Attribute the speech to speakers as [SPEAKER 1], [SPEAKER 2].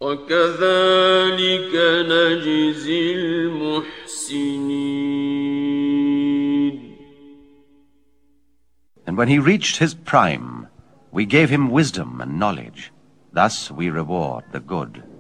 [SPEAKER 1] وكذلك نجزي المحسنين.
[SPEAKER 2] And when he reached his prime, we gave him wisdom and knowledge. Thus we reward the good.